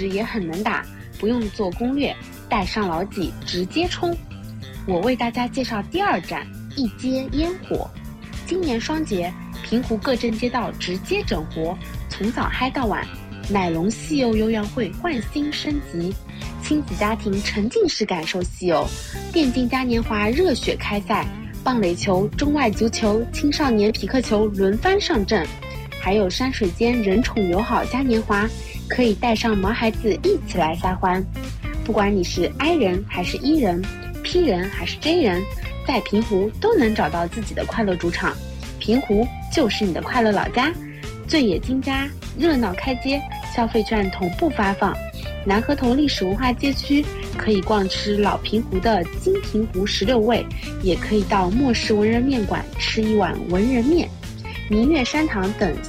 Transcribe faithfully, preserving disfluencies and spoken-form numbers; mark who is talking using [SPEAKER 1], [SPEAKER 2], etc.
[SPEAKER 1] 时也很能打，不用做攻略，带上老几直接冲。我为大家介绍第二站一街烟火。今年双节，平湖各镇街道直接整活，从早嗨到晚。奶龙戏游游园会换新升级，亲子家庭沉浸式感受戏游，电竞嘉年华热血开赛，棒垒球、中外足球、青少年匹克球轮番上阵，还有山水间人宠友好嘉年华，可以带上毛孩子一起来撒欢。不管你是 I 人还是 E 人， P 人还是 J 人，在平湖都能找到自己的快乐主场。平湖就是你的快乐老家，醉野金家热闹开街，消费券同步发放。南河头历史文化街区可以逛吃老平湖的金平湖十六味，也可以到莫氏文人面馆吃一碗文人面。明月山堂等